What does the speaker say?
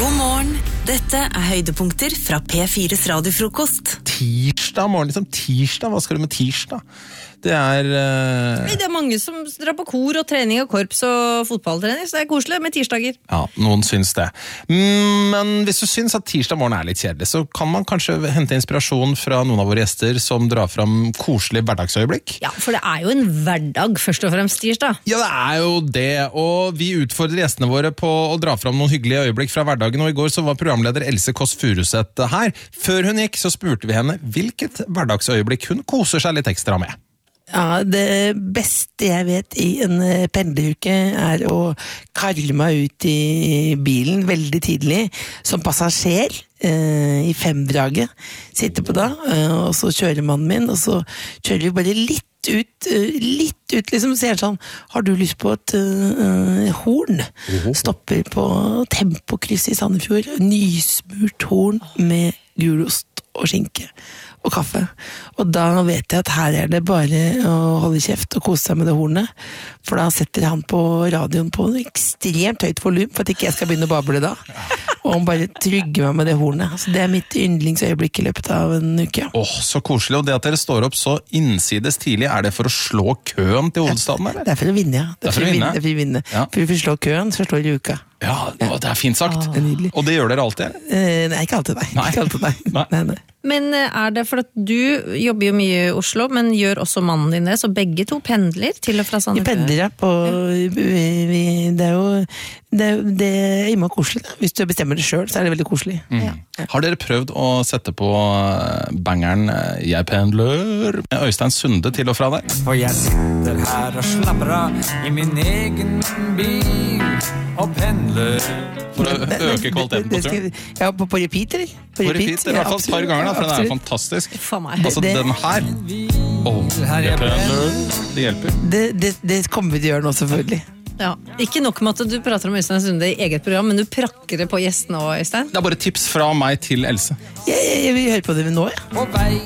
God morgen, dette høydepunkter fra P4's radiofrokost. Tirsdag morgen, liksom tirsdag, hva skal du med tirsdag? Det er mange som drar på kor og trening og korps og fotballtrening, så det er koselig med tirsdager. Ja, noen syns det. Men hvis du syns at tirsdag morgen er litt kjedelig, så kan man kanskje hente inspirasjon fra noen av våre gjester som drar fram koselige hverdagsøyeblikk. Ja, for det er jo en hverdag først og fremst tirsdag. Ja, det er jo det, og vi utfordrer gjestene våre på å dra fram noen hyggelige øyeblikk fra hverdagen, og i går så var programleder Else Kåss Furuseth her. Før hun gikk så spurte vi henne hvilket hverdagsøyeblikk hun koser seg litt ekstra med. Ja, det beste jeg vet i en pendleruke er å karle meg ut i bilen veldig tidlig som passasjer i Femdraget. Sitter på da, og så kjører mannen min, og så kjører vi bare litt ut liksom, sier sånn, har du lyst på et horn? Stopper på Tempokryss i Sandefjord, nysmurt horn med gulost og skinke og kaffe. Og da vet jeg at her er det bare å holde kjeft og kose seg med det hornet, for da setter han på radioen på ekstremt høyt volum, for at ikke jeg skal begynne å bable da. Og han bare trygger meg med det hornet. Altså, det er mitt yndlingsøyeblikk i løpet av en uke. Så koselig, og det at dere står opp så innsides tidlig, er det for å slå køen til hovedstaden, eller? Det er for å vinne, ja. Det er for å vinne. Ja. For vi slår køen, så slår vi uka. Ja, det er fint sagt. Og det gjør dere alltid? Nei, ikke alltid, nei. Ikke alltid, nei. Men er det for at du jobber jo mye i Oslo, men gjør også mannen din det, så begge to pendler til og fra Sandefjord? Vi pendler, ja. Det er jo det er immer koselig. Hvis du bestemmer det selv, så er det veldig koselig. Ja. Har dere prøvd å sette på bangeren Jeg pendler med Øystein Sunde til og fra deg? For jeg sitter her og slapper av i min egen bil og pendler. For å øke kvaliteten på turen? Ja, på repeat, eller? På repeat, i hvert fall et par ganger, da, for den er fantastisk. For meg. Altså, den her. Jeg pendler. Det hjelper. Det kommer vi til å gjøre nå, selvfølgelig. Ja. Ikke nok med at du prater om Øystein Sunde i eget program, men du prakker det på gjestene også, Øystein. Det er bare tips fra meg til Else. Jeg vil høre på det nå, ja. På vei